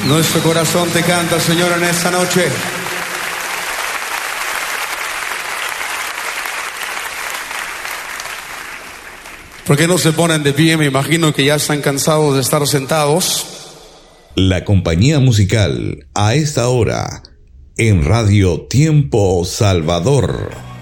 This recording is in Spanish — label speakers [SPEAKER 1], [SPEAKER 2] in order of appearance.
[SPEAKER 1] Nuestro corazón te canta, Señor, en esta noche. ¿Por qué no se ponen de pie? Me imagino que ya están cansados de estar sentados.
[SPEAKER 2] La compañía musical a esta hora en Radio Tiempo Salvador.